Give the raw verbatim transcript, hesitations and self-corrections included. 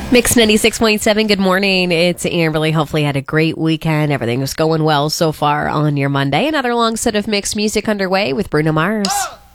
Mix ninety-six point seven, good morning. It's Amberly. Hopefully you had a great weekend. Everything was going well so far on your Monday. Another long set of mixed music underway with Bruno Mars.